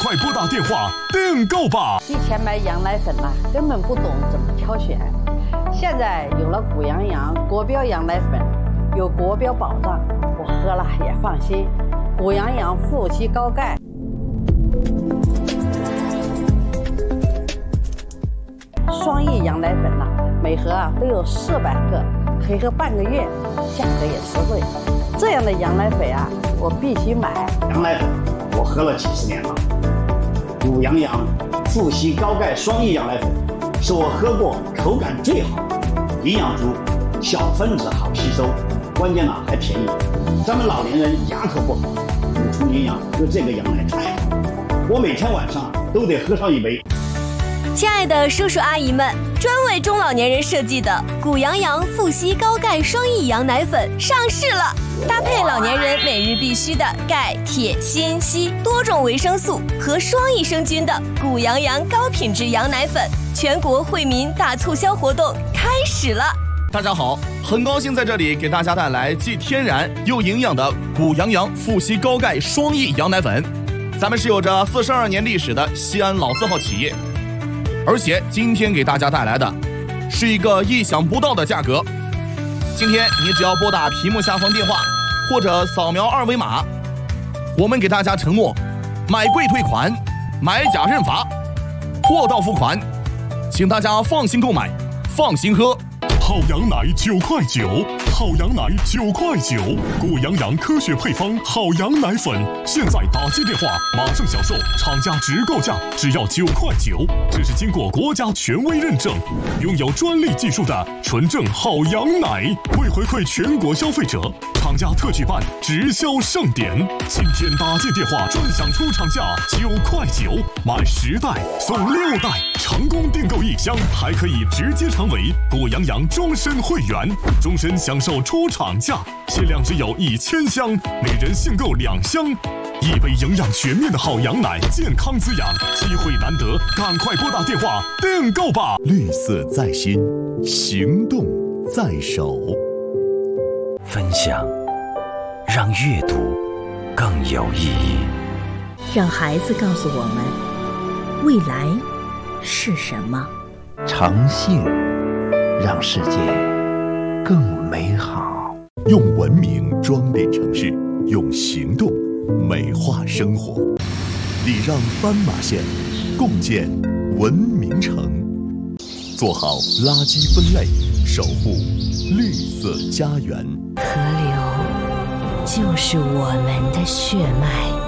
快拨打电话订购吧！ 以前买羊奶粉呐，根本不懂怎么挑选，现在有了谷阳洋国标羊奶粉，有国标保障，我喝了也放心。谷阳洋富硒高钙，双益羊奶粉呐，每盒都有400克，可以喝半个月，价格也实惠。这样的羊奶粉啊，我必须买。 羊奶粉我喝了几十年了，谷阳洋富硒高钙双益羊奶粉是我喝过口感最好，营养足，小分子好吸收，关键还便宜。咱们老年人牙口不好，补充营养喝这个羊奶太好了，我每天晚上都得喝上一杯。 亲爱的叔叔阿姨们，专为中老年人设计的谷阳洋富硒高钙双益羊奶粉上市了，搭配老年人每日必须的钙、铁、锌、硒多种维生素和双益生菌的谷阳洋高品质羊奶粉，全国惠民大促销活动开始了。 大家好，很高兴在这里给大家带来既天然又营养的谷阳洋富硒高钙双益羊奶粉。咱们是有着42年历史的西安老字号企业，而且今天给大家带来的是一个意想不到的价格。今天你只要拨打屏幕下方电话或者扫描2维码，我们给大家承诺买贵退款，买假认罚，货到付款，请大家放心购买，放心喝。 好羊奶9块9，好羊奶9块9，谷阳洋科学配方好羊奶粉，现在打进电话马上享受厂家直购价，只要9块9。这是经过国家权威认证，拥有专利技术的纯正好羊奶。为回馈全国消费者，厂家特举办直销盛典，今天打进电话专享出厂价9块9，买10袋送6袋，成功订购1箱还可以直接成为谷阳洋终身会员，终身享受出厂价，限量只有1000箱，每人限购2箱。一杯营养全面的好羊奶，健康滋养，机会难得，赶快拨打电话订购吧！绿色在心，行动在手。 分享，让阅读更有意义。 让孩子告诉我们，未来是什么？ 诚信，让世界更美好。 用文明装点城市，用行动美化生活。礼让斑马线，共建文明城。做好垃圾分类，守护绿色家园。 河流就是我们的血脉。